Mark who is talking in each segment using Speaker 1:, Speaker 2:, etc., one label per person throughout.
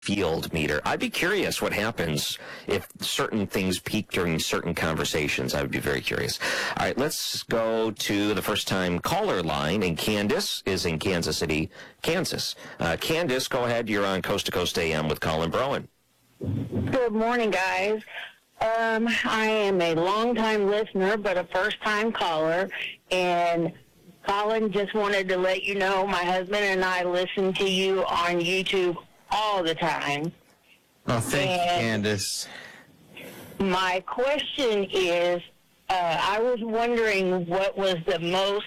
Speaker 1: field meter. I'd be curious what happens if certain things peak during certain conversations. I would be very curious. All right, let's go to the first-time caller line, and Candace is in Kansas City, Kansas. Candace, go ahead. You're on Coast to Coast AM with Colin Browen.
Speaker 2: Good morning, guys. I am a long-time listener, but a first-time caller, and Colin, just wanted to let you know my husband and I listen to you on YouTube all the time.
Speaker 3: Oh, thank you, Candace.
Speaker 2: My question is, I was wondering what was the most,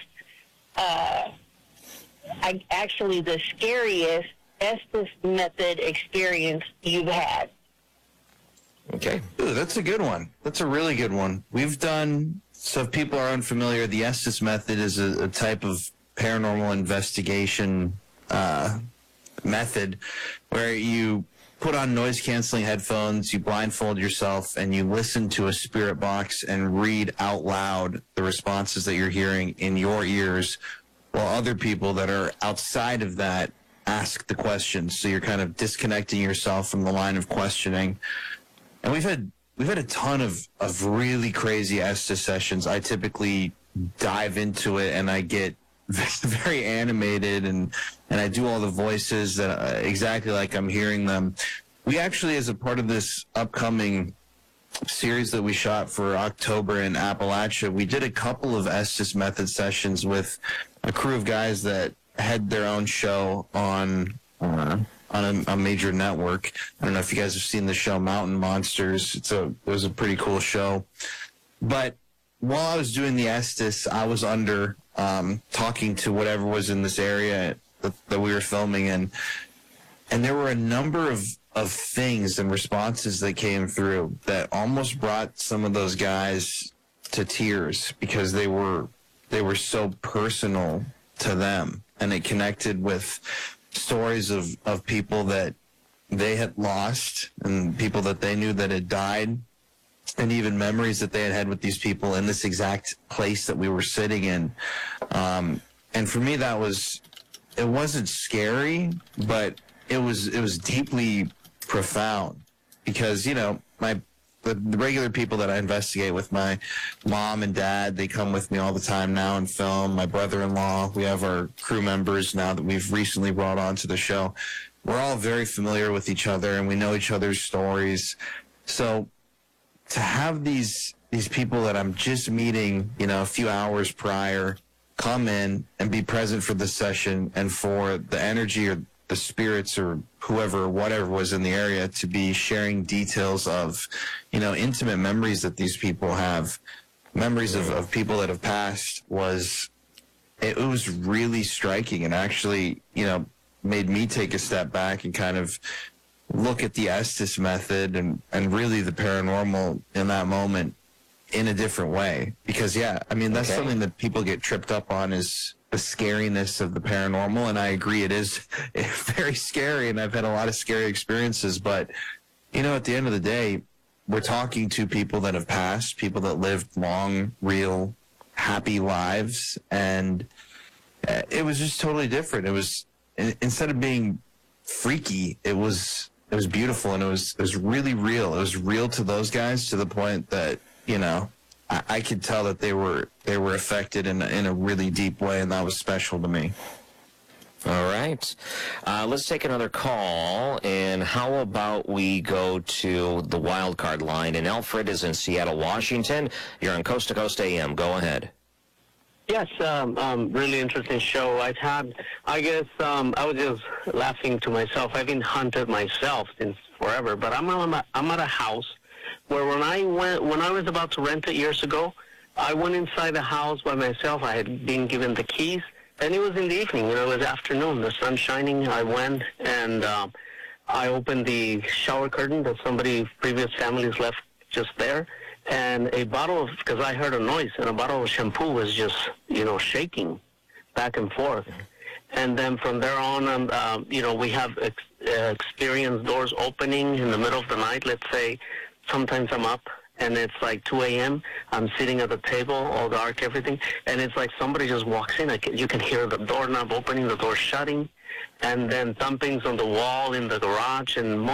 Speaker 2: actually the scariest Estes method experience you've had.
Speaker 1: Okay.
Speaker 3: Ooh, that's a good one. That's a really good one. We've done, so if people are unfamiliar, the Estes method is a type of paranormal investigation method where you put on noise-canceling headphones, you blindfold yourself, and you listen to a spirit box and read out loud the responses that you're hearing in your ears, while other people that are outside of that ask the questions. So you're kind of disconnecting yourself from the line of questioning. And we've had a ton of really crazy Estes sessions. I typically dive into it and I get very animated and I do all the voices that exactly like I'm hearing them. We actually, as a part of this upcoming series that we shot for October in Appalachia, we did a couple of Estes method sessions with a crew of guys that had their own show on a major network. I don't know if you guys have seen the show Mountain Monsters. It was a pretty cool show. But while I was doing the Estes, I was under talking to whatever was in this area that we were filming in. And there were a number of things and responses that came through that almost brought some of those guys to tears because they were so personal to them. And it connected with stories of people that they had lost and people that they knew that had died, and even memories that they had had with these people in this exact place that we were sitting in. And for me, it wasn't scary, but it was deeply profound because, you know, the regular people that I investigate with, my mom and dad, they come with me all the time now and film. My brother-in-law, we have our crew members now that we've recently brought onto the show. We're all very familiar with each other and we know each other's stories. So to have these people that I'm just meeting, you know, a few hours prior, come in and be present for the session, and for the energy or the spirits or whoever, whatever was in the area to be sharing details of, you know, intimate memories that these people have, memories of people that have passed, it was really striking and actually, you know, made me take a step back and kind of look at the Estes method and really the paranormal in that moment in a different way. Because, yeah, I mean, that's something that people get tripped up on, is the scariness of the paranormal, and I agree it is very scary, and I've had a lot of scary experiences, but, you know, at the end of the day, we're talking to people that have passed, people that lived long, real, happy lives, and it was just totally different. It was, instead of being freaky, it was beautiful, and it was really real. It was real to those guys, to the point that, you know, I could tell that they were affected in a really deep way, and that was special to me.
Speaker 1: All right. Let's take another call, and how about we go to the wild card line, and Alfred is in Seattle, Washington. You're on Coast to Coast AM. Go ahead.
Speaker 4: Yes, really interesting show. I was just laughing to myself. I've been hunted myself since forever, but I'm at a house where when I was about to rent it years ago, I went inside the house by myself. I had been given the keys, and it was in the evening. You know, it was afternoon. The sun shining. I went and I opened the shower curtain that previous families left just there, and a bottle of, because I heard a noise, and a bottle of shampoo was just, you know, shaking back and forth. And then from there on, you know, we have experienced doors opening in the middle of the night. Let's say sometimes I'm up and it's like 2 a.m. I'm sitting at the table, all dark, everything, and it's like somebody just walks in. You can hear the doorknob opening, the door shutting, and then thumpings on the wall in the garage, and